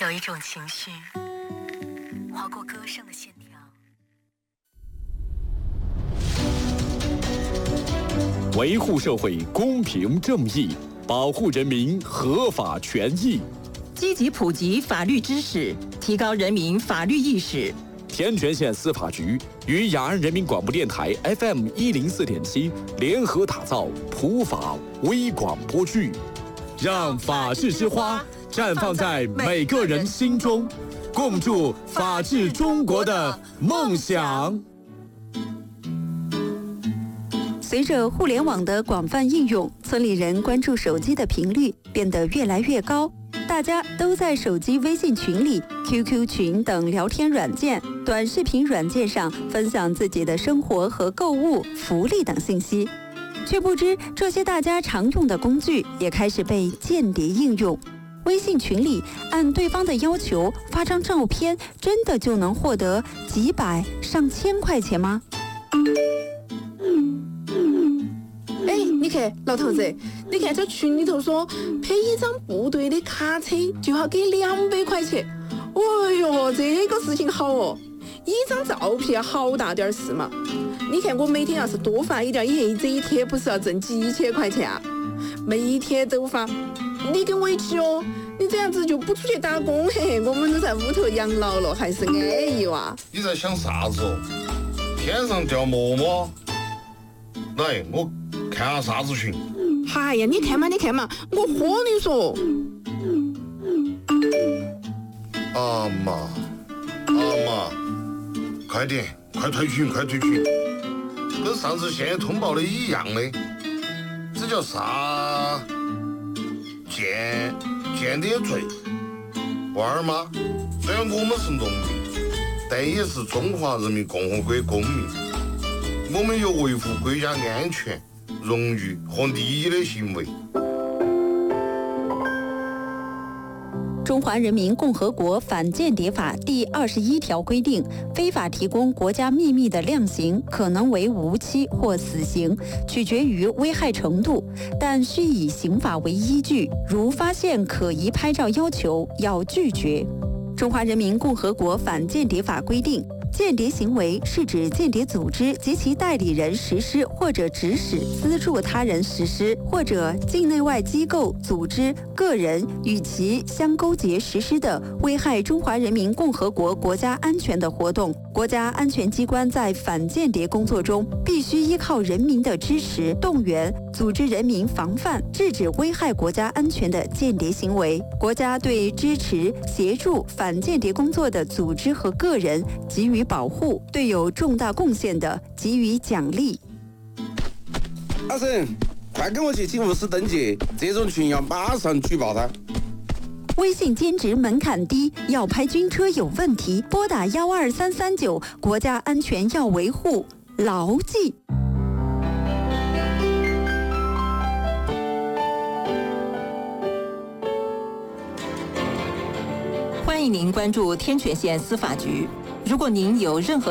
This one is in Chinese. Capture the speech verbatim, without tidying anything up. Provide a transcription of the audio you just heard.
有一种情绪划过歌声的线条。 维护社会公平正义，保护人民合法权益， 积极普及法律知识，提高人民法律意识。 天全县司法局与雅安人民广播电台 F M 一零四点七联合打造普法微广播剧，让法治之花绽放在每个人心中，共筑法治中国的梦想。 随着互联网的广泛应用，村里人关注手机的频率变得越来越高。大家都在手机微信群里、Q Q 群等聊天软件、短视频软件上分享自己的生活和购物、福利等信息，却不知这些大家常用的工具也开始被间谍应用。微信群里按对方的要求发张照片，真的就能获得几百、上千块钱吗？ 哎，你看老头子，你看这群里头说拍一张部队的卡车就要给两百块钱。哎呦，这个事情好哦，一张照片好大点事嘛。你看我每天要是多发一点，耶，这一天不是要挣几千块钱啊？每天都发，你跟我一起哦。你这样子就不出去打工，嘿，我们都在屋头养老了，还是安逸哇。 你在想啥子哦？天上掉馍馍？来，我看下啥子群。 哎呀，你看嘛，你看嘛，我和你说。 阿妈，阿妈，快点，快退群，快退群，跟上次县通报的一样的，这叫啥？间间谍罪。娃儿妈，虽然我们是农民，但也是中华人民共和国公民，我们有维护国家安全、荣誉和利益的行为。 中华人民共和国反间谍法第二十一条规定，非法提供国家秘密的量刑可能为无期或死刑，取决于危害程度，但需以刑法为依据。如发现可疑拍照要求，要拒绝。中华人民共和国反间谍法规定，间谍行为是指间谍组织及其代理人实施或者指使、资助他人实施，或者境内外机构、组织、个人与其相勾结实施的危害中华人民共和国国家安全的活动。国家安全机关在反间谍工作中，必须依靠人民的支持、动员，组织人民防范、制止危害国家安全的间谍行为。国家对支持、协助反间谍工作的组织和个人给予保护，对有重大贡献的给予奖励。 阿婶，快跟我去警务室登记，这种群要马上举报他。 微信兼职门槛低，要拍军车有问题，拨打幺二三三九，国家安全要维护，牢记。 欢迎您关注天全县司法局。如果您有任何